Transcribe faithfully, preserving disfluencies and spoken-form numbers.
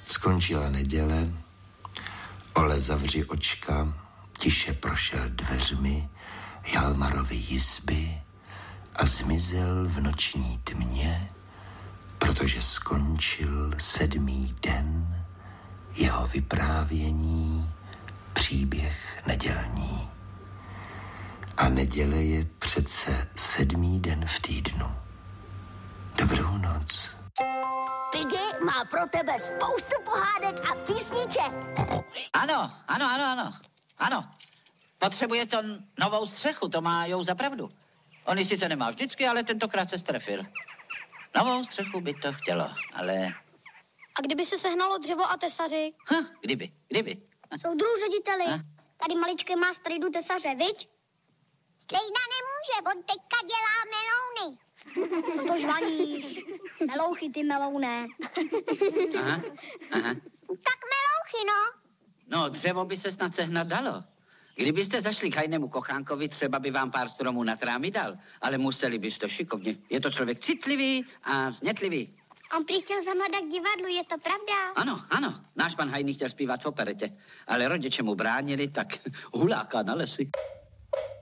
Skončila neděle, Ole zavři očka, tiše prošel dveřmi Jalmarovy jizby a zmizel v noční tmě, protože skončil sedmý den jeho vyprávění, příběh nedělní. A neděle je přece sedmý den v týdnu. Dobrou noc. Piggy má pro tebe spoustu pohádek a písniček. Ano, ano, ano, ano. Ano. Potřebuje to novou střechu, to má Jou za pravdu. On ji sice nemá vždycky, ale tentokrát se strefil. Novou střechu by to chtělo, ale... A kdyby se sehnalo dřevo a tesaři? Hm, kdyby, kdyby. Soudruhu řediteli, Ha? tady maličké má strejdu tesaře, viď? Strejda nemůže, on teďka dělá melouny. Co to žvaníš? Melouchy, ty melouné. Aha, aha. Tak melouchy, no. No, dřevo by se snad sehnat dalo. Kdybyste zašli k hajnému kochánkovi, třeba by vám pár stromů na trámy dal, ale museli byste šikovně. Je to člověk citlivý a vznětlivý. On prý chtěl zamladat k divadlu, je to pravda? Ano, ano, náš pan Hajný chtěl zpívat v operetě, ale rodiče mu bránili, tak huláka na lesy.